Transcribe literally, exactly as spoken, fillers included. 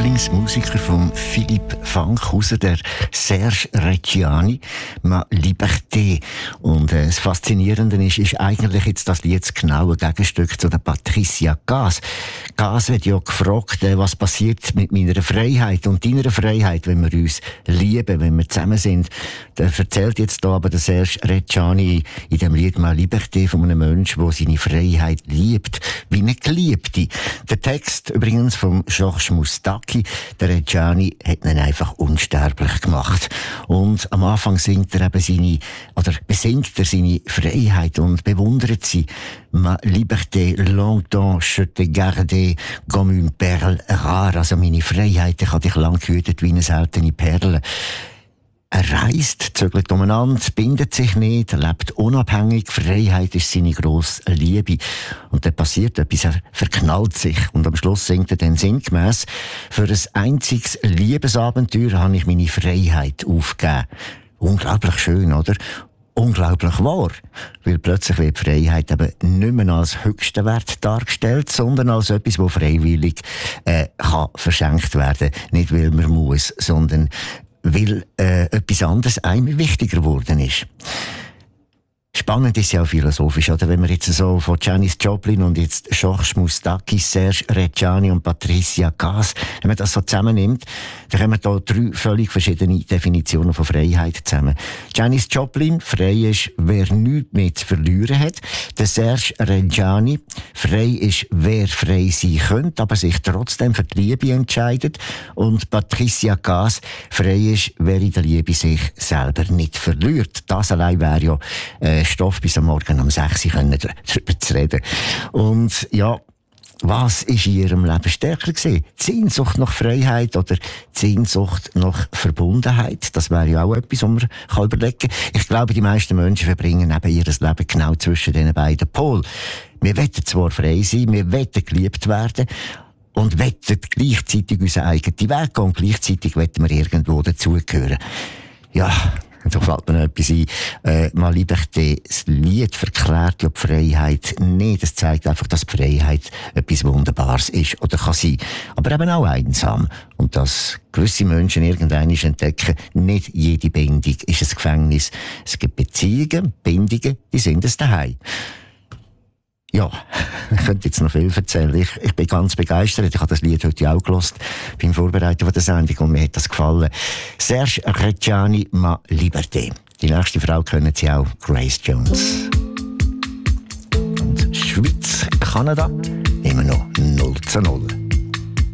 Lieblingsmusiker von Philippe Fankhauser, der Serge Reggiani, «Ma Liberté». Und äh, das Faszinierende ist, ist eigentlich jetzt das Lied das genaue Gegenstück zu der Patricia Cass. Cass hat ja gefragt, äh, was passiert mit meiner Freiheit und deiner Freiheit, wenn wir uns lieben, wenn wir zusammen sind. Der erzählt jetzt da aber der Serge Reggiani in dem Lied «Ma Liberté» von einem Menschen, der seine Freiheit liebt, wie eine Geliebte. Der Text übrigens von Georges Moustaki, der Reggiani, hat ihn einfach unsterblich gemacht. Und am Anfang singt er eben seine, oder besingt er seine Freiheit und bewundert sie. «Ma liberté, longtemps je te gardé comme une perle rare». Also meine Freiheit, ich habe dich lang gehütet wie eine seltene Perle. Er reist, zögert umeinander, bindet sich nicht, lebt unabhängig. Freiheit ist seine grosse Liebe. Und dann passiert etwas, er verknallt sich. Und am Schluss singt er dann sinngemäss: «Für ein einziges Liebesabenteuer habe ich meine Freiheit aufgegeben». Unglaublich schön, oder? Unglaublich wahr. Weil plötzlich wird die Freiheit eben nicht mehr als höchsten Wert dargestellt, sondern als etwas, das freiwillig äh, kann verschenkt werden. Nicht weil man muss, sondern weil äh, etwas anderes einem wichtiger geworden ist. Spannend ist ja auch philosophisch, oder? Wenn man jetzt so von Janis Joplin und jetzt Georges Moustaki, Serge Reggiani und Patricia Cass, wenn man das so zusammennimmt, dann kommen da drei völlig verschiedene Definitionen von Freiheit zusammen. Janis Joplin: frei ist, wer nichts mehr zu verlieren hat. Der Serge Reggiani: frei ist, wer frei sein könnte, aber sich trotzdem für die Liebe entscheidet. Und Patricia Cass: frei ist, wer in der Liebe sich selber nicht verliert. Das allein wäre ja äh, Stoff bis am Morgen um sechs Uhr darüber zu reden. Und ja, was ist in ihrem Leben stärker gewesen? Die Sehnsucht nach Freiheit oder die Sehnsucht nach Verbundenheit? Das wäre ja auch etwas, was man kann überlegen kann. Ich glaube, die meisten Menschen verbringen eben ihr Leben genau zwischen diesen beiden Polen. Wir wollen zwar frei sein, wir wollen geliebt werden und wollen gleichzeitig unseren eigenen Weg gehen und gleichzeitig wollen wir irgendwo dazugehören. Ja, da fällt mir noch etwas ein. Äh, «Ma Liberté», das Lied verklärt ja die Freiheit nicht. Es zeigt einfach, dass die Freiheit etwas Wunderbares ist oder kann sein. Aber eben auch einsam. Und dass gewisse Menschen irgendwann entdecken, nicht jede Bindung ist ein Gefängnis. Es gibt Beziehungen, Bindungen, die sind es daheim. Ja, ich könnte jetzt noch viel erzählen. Ich, ich bin ganz begeistert. Ich habe das Lied heute auch gehört beim Vorbereiten von der Sendung und mir hat das gefallen. Serge Reggiani, «Ma Liberté». Die nächste Frau kennen Sie auch, Grace Jones. Und Schweiz, Kanada, immer noch null zu null.